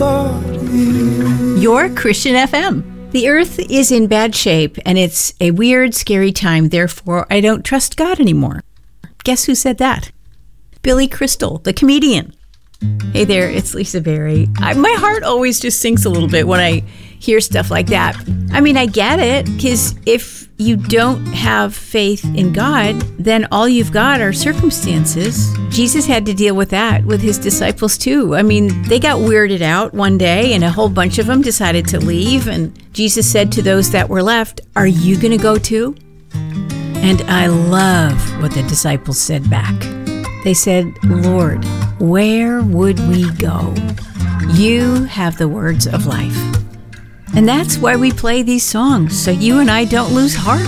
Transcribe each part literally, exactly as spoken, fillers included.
God is. Your Christian F M. The earth is in bad shape, and it's a weird, scary time. Therefore, I don't trust God anymore. Guess who said that? Billy Crystal, the comedian. Hey there, it's Lisa Berry. I, my heart always just sinks a little bit when I hear stuff like that. I mean, I get it, because if you don't have faith in God, then all you've got are circumstances. Jesus had to deal with that with his disciples too. I mean, they got weirded out one day, and a whole bunch of them decided to leave, and Jesus said to those that were left, "Are you going to go too?" And I love what the disciples said back. They said, "Lord, where would we go? You have the words of life." And that's why we play these songs, so you and I don't lose heart.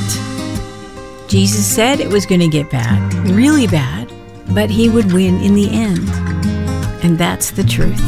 Jesus said it was going to get bad, really bad, but he would win in the end. And that's the truth,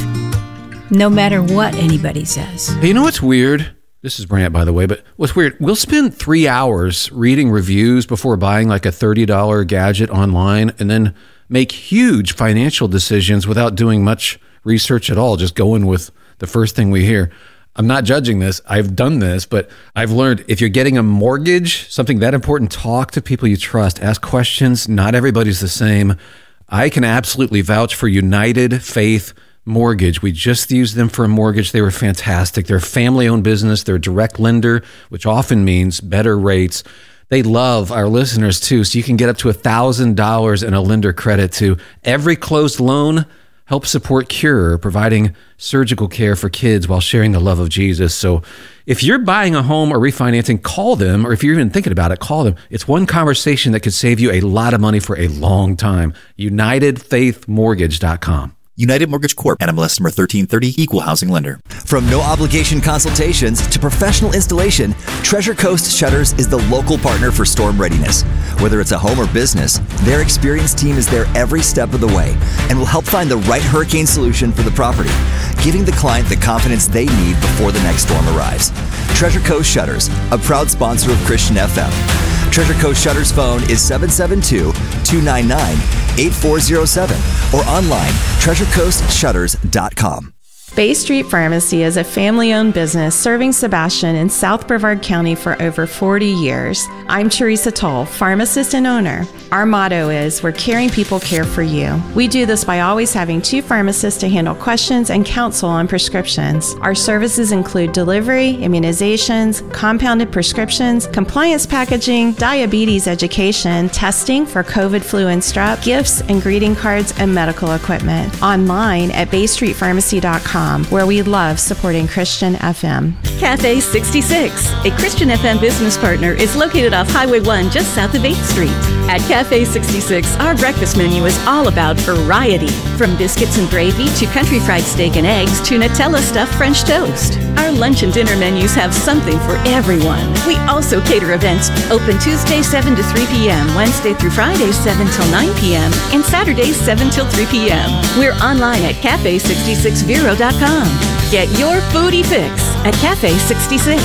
no matter what anybody says. Hey, you know what's weird? This is Brant, by the way, but what's weird, we'll spend three hours reading reviews before buying like a thirty dollars gadget online, and then make huge financial decisions without doing much research at all, just going with the first thing we hear. I'm not judging this. I've done this, but I've learned if you're getting a mortgage, something that important, talk to people you trust, ask questions. Not everybody's the same. I can absolutely vouch for United Faith Mortgage. We just used them for a mortgage. They were fantastic. They're a family-owned business. They're a direct lender, which often means better rates. They love our listeners too, so you can get up to one thousand dollars in a lender credit to every closed loan. Help support Cure, providing surgical care for kids while sharing the love of Jesus. So if you're buying a home or refinancing, call them, or if you're even thinking about it, call them. It's one conversation that could save you a lot of money for a long time. United Faith Mortgage dot com. United Mortgage Corp. N M L S number thirteen thirty, Equal Housing Lender. From no obligation consultations to professional installation, Treasure Coast Shutters is the local partner for storm readiness. Whether it's a home or business, their experienced team is there every step of the way and will help find the right hurricane solution for the property, giving the client the confidence they need before the next storm arrives. Treasure Coast Shutters, a proud sponsor of Christian F M. Treasure Coast Shutters phone is seven seven two, two nine nine, eight four zero seven or online treasure coast shutters dot com. Bay Street Pharmacy is a family-owned business serving Sebastian in South Brevard County for over forty years. I'm Teresa Toll, pharmacist and owner. Our motto is, we're caring people care for you. We do this by always having two pharmacists to handle questions and counsel on prescriptions. Our services include delivery, immunizations, compounded prescriptions, compliance packaging, diabetes education, testing for COVID, flu, and strep, gifts and greeting cards, and medical equipment. Online at bay street pharmacy dot com, where we love supporting Christian F M. Cafe sixty-six, a Christian F M business partner, is located off Highway one just south of eighth street. At Cafe sixty-six, our breakfast menu is all about variety. From biscuits and gravy to country fried steak and eggs to Nutella stuffed French toast. Our lunch and dinner menus have something for everyone. We also cater events, open Tuesday seven to three p.m., Wednesday through Friday seven till nine p.m., and Saturdays seven till three p.m. We're online at cafe sixty-six vero dot com. Get your foodie fix at Cafe sixty-six.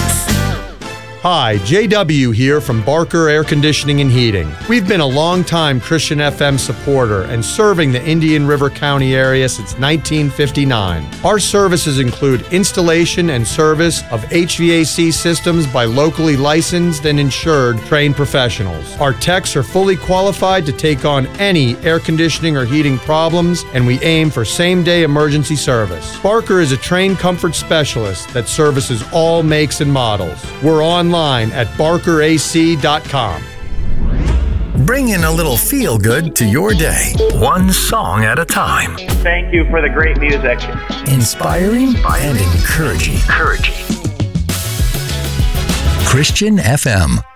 Hi, J W here from Barker Air Conditioning and Heating. We've been a long-time Christian F M supporter and serving the Indian River County area since nineteen fifty-nine. Our services include installation and service of H V A C systems by locally licensed and insured trained professionals. Our techs are fully qualified to take on any air conditioning or heating problems, and we aim for same-day emergency service. Barker is a trained comfort specialist that services all makes and models. We're on Online at barker A C dot com. Bring in a little feel-good to your day, one song at a time. Thank you for the great music. Inspiring, Inspiring. and encouraging. encouraging. Christian F M.